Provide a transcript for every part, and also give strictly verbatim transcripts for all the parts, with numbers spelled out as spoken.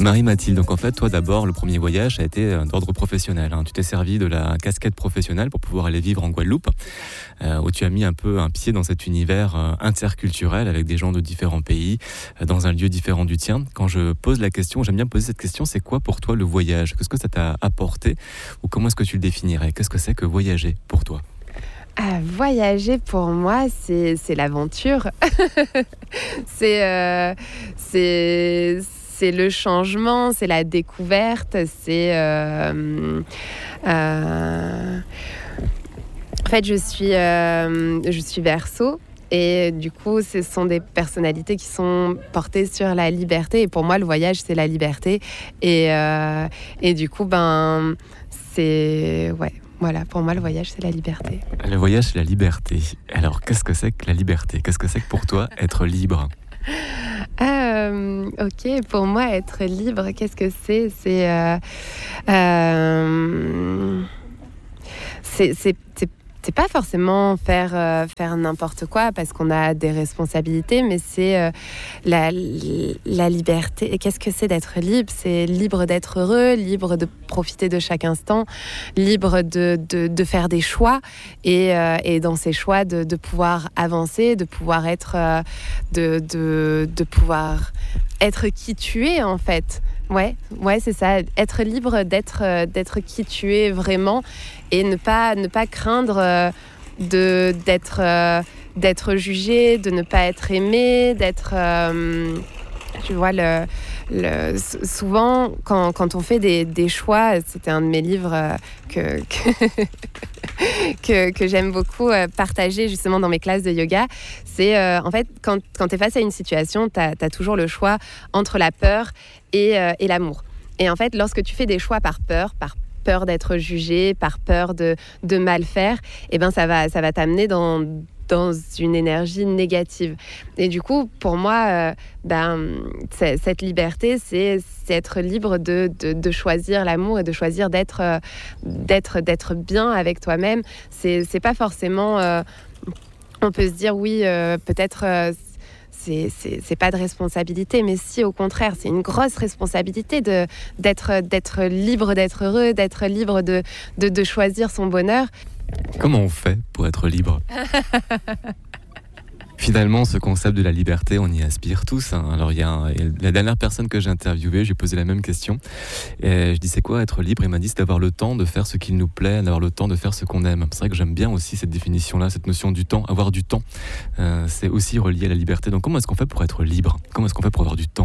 Marie-Mathilde, donc en fait, toi d'abord, le premier voyage a été d'ordre professionnel. Hein. Tu t'es servi de la casquette professionnelle pour pouvoir aller vivre en Guadeloupe, euh, où tu as mis un peu un pied dans cet univers euh, interculturel avec des gens de différents pays, euh, dans un lieu différent du tien. Quand je pose la question, j'aime bien poser cette question, c'est quoi pour toi le voyage ? Qu'est-ce que ça t'a apporté ou comment est-ce que tu le définirais ? Qu'est-ce que c'est que voyager pour toi ? Ah, voyager pour moi, c'est, c'est l'aventure. c'est, euh, c'est, c'est le changement, c'est la découverte, c'est... Euh, euh... En fait, je suis, euh, je suis Verseau. Et du coup, ce sont des personnalités qui sont portées sur la liberté. Et pour moi, le voyage, c'est la liberté. Et, euh, et du coup, ben, c'est... Ouais. Voilà, pour moi, le voyage, c'est la liberté. Le voyage, c'est la liberté. Alors, qu'est-ce que c'est que la liberté ? Qu'est-ce que c'est que pour toi, être libre ? euh, Ok, pour moi, être libre, qu'est-ce que c'est ? C'est... Euh, euh, c'est, c'est, c'est C'est pas forcément faire, euh, faire n'importe quoi parce qu'on a des responsabilités, mais c'est euh, la, la liberté. Et qu'est-ce que c'est d'être libre ? C'est libre d'être heureux, libre de profiter de chaque instant, libre de, de, de faire des choix et, euh, et dans ces choix de, de pouvoir avancer, de pouvoir être, euh, de, de, de pouvoir être qui tu es en fait. Ouais, ouais, c'est ça. Être libre d'être, euh, d'être qui tu es vraiment et ne pas, ne pas craindre euh, de, d'être, euh, d'être jugé, de ne pas être aimé, d'être... Euh, tu vois, le, le, souvent, quand, quand on fait des, des choix, c'était un de mes livres euh, que, que, que, que j'aime beaucoup euh, partager justement dans mes classes de yoga, c'est euh, en fait, quand, quand tu es face à une situation, tu as toujours le choix entre la peur et, euh, et l'amour. Et en fait, lorsque tu fais des choix par peur, par peur d'être jugé, par peur de, de mal faire, eh ben, ça va, ça va t'amener dans... dans une énergie négative. Et du coup, pour moi, euh, ben, cette liberté, c'est, c'est être libre de, de, de choisir l'amour et de choisir d'être, euh, d'être, d'être bien avec toi-même. C'est, c'est pas forcément... Euh, on peut se dire, oui, euh, peut-être... Euh, C'est, c'est, c'est pas de responsabilité, mais si, au contraire, c'est une grosse responsabilité de, d'être, d'être libre, d'être heureux, d'être libre de, de, de choisir son bonheur. Comment on fait pour être libre ? Finalement, ce concept de la liberté, on y aspire tous. Hein. Alors, il y a un, la dernière personne que j'ai interviewée, j'ai posé la même question. Et je dis, c'est quoi être libre ? Il m'a dit, c'est d'avoir le temps de faire ce qu'il nous plaît, d'avoir le temps de faire ce qu'on aime. C'est vrai que j'aime bien aussi cette définition-là, cette notion du temps. Avoir du temps, euh, c'est aussi relié à la liberté. Donc, comment est-ce qu'on fait pour être libre ? Comment est-ce qu'on fait pour avoir du temps ?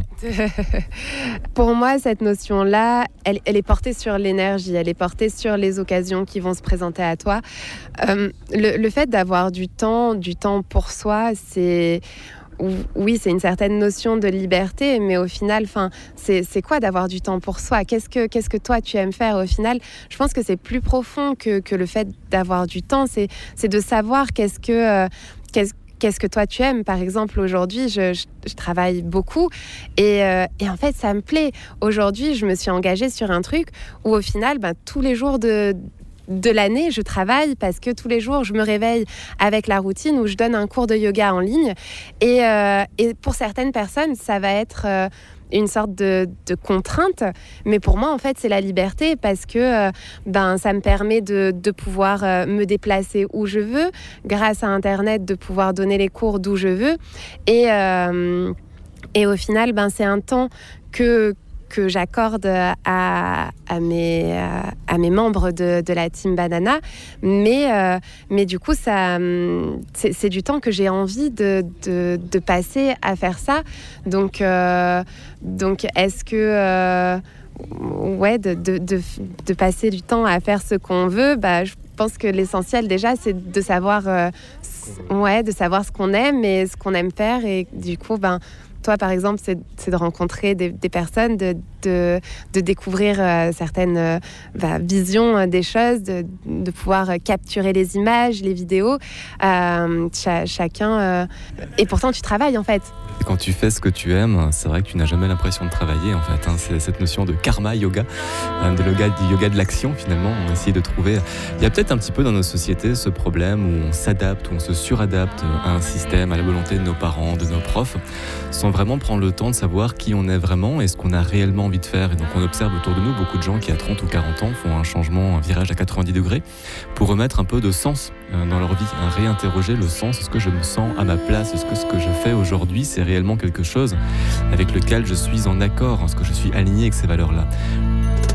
Pour moi, cette notion-là, elle, elle est portée sur l'énergie, elle est portée sur les occasions qui vont se présenter à toi. Euh, le, le fait d'avoir du temps, du temps pour soi, c'est... Oui, c'est une certaine notion de liberté, mais au final, c'est, c'est quoi d'avoir du temps pour soi ? Qu'est-ce que, qu'est-ce que toi, tu aimes faire au final ? Je pense que c'est plus profond que, que le fait d'avoir du temps. C'est, c'est de savoir qu'est-ce que... Euh, qu'est-ce, Qu'est-ce que toi tu aimes ? Par exemple, aujourd'hui, je, je, je travaille beaucoup et, euh, et en fait, ça me plaît. Aujourd'hui, je me suis engagée sur un truc où au final, ben, tous les jours de... de l'année, je travaille parce que tous les jours, je me réveille avec la routine où je donne un cours de yoga en ligne. Et, euh, et pour certaines personnes, ça va être euh, une sorte de, de contrainte. Mais pour moi, en fait, c'est la liberté parce que euh, ben, ça me permet de, de pouvoir euh, me déplacer où je veux, grâce à Internet, de pouvoir donner les cours d'où je veux. Et, euh, et au final, ben, c'est un temps que... que j'accorde à, à, mes, à mes membres de, de la Team Banana. Mais, euh, mais du coup, ça, c'est, c'est du temps que j'ai envie de, de, de passer à faire ça. Donc, euh, donc est-ce que... Euh, ouais, de, de, de, de passer du temps à faire ce qu'on veut, bah, je pense que l'essentiel, déjà, c'est de savoir, euh, ouais, de savoir ce qu'on aime et ce qu'on aime faire. Et du coup, ben... toi, par exemple, c'est, c'est de rencontrer des, des personnes, de, de, de découvrir euh, certaines euh, bah, visions euh, des choses, de, de pouvoir euh, capturer les images, les vidéos. Euh, cha- chacun... Euh... Et pourtant, tu travailles, en fait. Et quand tu fais ce que tu aimes, c'est vrai que tu n'as jamais l'impression de travailler, en fait. Hein. C'est cette notion de karma yoga, euh, de yoga, du yoga de l'action, finalement. On essaie de trouver... Il y a peut-être un petit peu dans nos sociétés ce problème où on s'adapte, où on se suradapte à un système, à la volonté de nos parents, de nos profs, sans vraiment prendre le temps de savoir savoir qui on est vraiment et ce qu'on a réellement envie de faire. Et donc on observe autour de nous beaucoup de gens qui à trente ou quarante ans font un changement, un virage à quatre-vingt-dix degrés pour remettre un peu de sens dans leur vie, à réinterroger le sens. Est-ce que je me sens à ma place? Est-ce que ce que je fais aujourd'hui, c'est réellement quelque chose avec lequel je suis en accord? Est-ce que je suis aligné avec ces valeurs-là?